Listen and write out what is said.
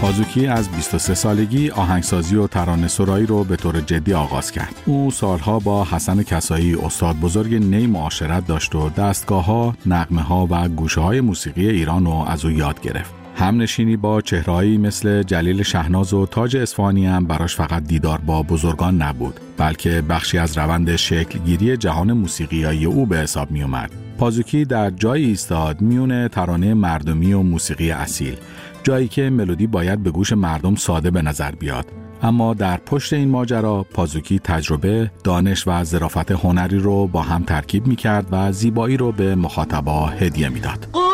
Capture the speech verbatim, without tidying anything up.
پازوکی از بیست و سه سالگی آهنگسازی و ترانه‌سرایی رو به طور جدی آغاز کرد. او سالها با حسن کسایی استاد بزرگ نی معاشرت داشت و دستگاه‌ها، نغمه‌ها و گوشه‌های موسیقی ایران رو از او یاد گرفت. همنشینی با چهرهایی مثل جلیل شهناز و تاج اصفهانی هم براش فقط دیدار با بزرگان نبود، بلکه بخشی از روند شکلگیری جهان موسیقیایی او به حساب می اومد. پازوکی در جایی ایستاد میون ترانه مردمی و موسیقی اصیل، جایی که ملودی باید به گوش مردم ساده به نظر بیاد. اما در پشت این ماجرا پازوکی تجربه، دانش و ظرافت هنری رو با هم ترکیب می‌کرد و زیبایی رو به مخاطبا هدیه می‌داد.